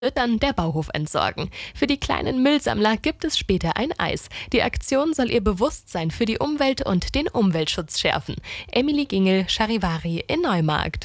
wird dann der Bauhof entsorgen. Für die kleinen Müllsammler gibt es später ein Eis. Die Aktion soll ihr Bewusstsein für die Umwelt und den Umweltschutz schärfen. Emily Gingel, Charivari in Neumarkt.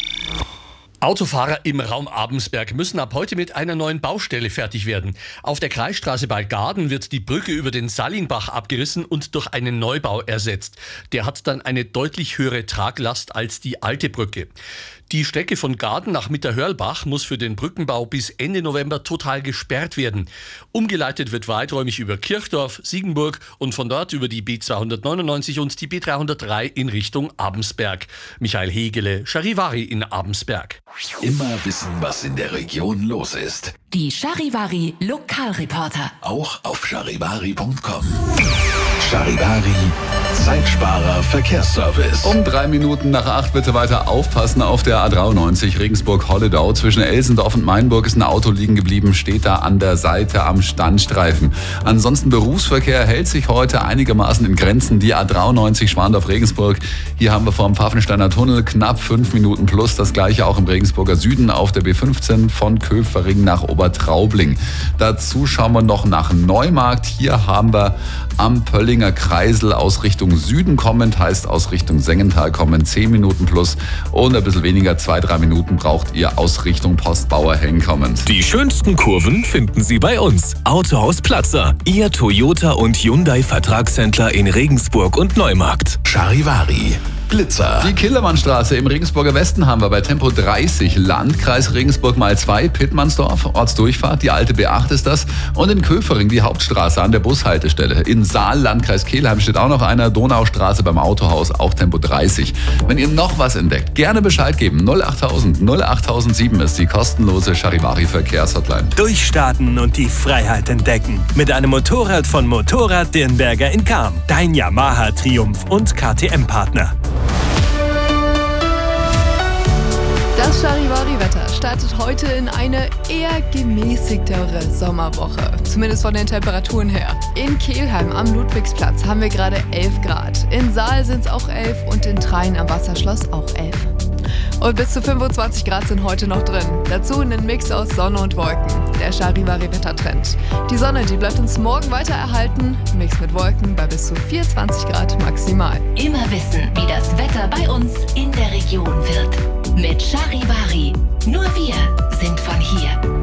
Autofahrer im Raum Abensberg müssen ab heute mit einer neuen Baustelle fertig werden. Auf der Kreisstraße bei Gaden wird die Brücke über den Sallingbach abgerissen und durch einen Neubau ersetzt. Der hat dann eine deutlich höhere Traglast als die alte Brücke. Die Strecke von Gaden nach Mitterhörlbach muss für den Brückenbau bis Ende November total gesperrt werden. Umgeleitet wird weiträumig über Kirchdorf, Siegenburg und von dort über die B299 und die B303 in Richtung Abensberg. Michael Hegele, Charivari in Abensberg. Immer wissen, was in der Region los ist. Die Charivari Lokalreporter. Auch auf charivari.com. Charivari, Zeitsparer Verkehrsservice. Um 3 Minuten nach 8 bitte weiter aufpassen auf der A93 Regensburg-Holledau. Zwischen Elsendorf und Mainburg ist ein Auto liegen geblieben, steht da an der Seite am Standstreifen. Ansonsten Berufsverkehr hält sich heute einigermaßen in Grenzen. Die A93 Schwandorf-Regensburg. Hier haben wir vor dem Pfaffensteiner Tunnel knapp 5 Minuten plus. Das gleiche auch im Regensburger Süden auf der B15 von Köfering nach Obertraubling. Dazu schauen wir noch nach Neumarkt. Hier haben wir am Pöllinger Kreisel aus Richtung Süden kommend, heißt aus Richtung Sengenthal kommend 10 Minuten plus und ein bisschen weniger, 2-3 Minuten braucht ihr aus Richtung Postbauerhängen kommend. Die schönsten Kurven finden Sie bei uns. Autohaus Platzer, Ihr Toyota und Hyundai Vertragshändler in Regensburg und Neumarkt. Charivari, Blitzer. Die Killermannstraße im Regensburger Westen haben wir bei Tempo 30, Landkreis Regensburg mal 2, Pittmannsdorf, Ortsdurchfahrt, die alte B8 ist das. Und in Köfering die Hauptstraße an der Bushaltestelle. In Saal, Landkreis Kelheim steht auch noch einer, Donaustraße beim Autohaus, auch Tempo 30. Wenn ihr noch was entdeckt, gerne Bescheid geben. 08000 08007 ist die kostenlose Charivari Verkehrshotline. Durchstarten und die Freiheit entdecken. Mit einem Motorrad von Motorrad Dirnberger in Cham. Dein Yamaha Triumph und KTM-Partner. Das Charivari-Wetter startet heute in eine eher gemäßigtere Sommerwoche. Zumindest von den Temperaturen her. In Kelheim am Ludwigsplatz haben wir gerade 11 Grad. In Saal sind es auch 11 und in Train am Wasserschloss auch 11. Und bis zu 25 Grad sind heute noch drin. Dazu ein Mix aus Sonne und Wolken. Der Charivari-Wettertrend. Die Sonne, die bleibt uns morgen weiter erhalten. Mix mit Wolken bei bis zu 24 Grad maximal. Immer wissen, wie das Wetter bei uns in der Region wird. Mit Charivari. Nur wir sind von hier.